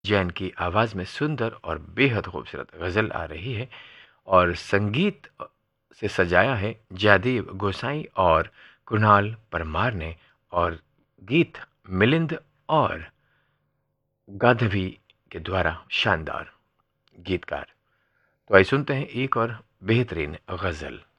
जैन की आवाज़ में सुंदर और बेहद खूबसूरत गज़ल आ रही है और संगीत से सजाया है जयदीप गोसाई और कुणाल परमार ने और गीत मिलिंद और गाधवी के द्वारा शानदार गीतकार। तो आइए सुनते हैं एक और बेहतरीन गज़ल।